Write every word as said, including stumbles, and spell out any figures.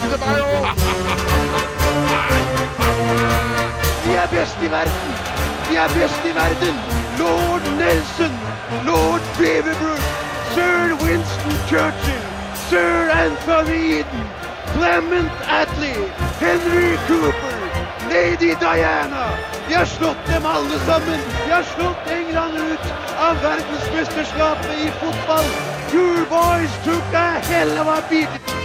til meg òg! Vi er best i verden! Vi er best i verden! Lord Nelson! Lord Beaverbrook! Sir Winston Churchill! Sir Anthony Eden! Clement Attlee! Henry Cooper! Lady Diana! Vi har slått dem alle sammen! Vi har slått England ut av verdensmesterskapet i fotball! You boys took a hell of a beat!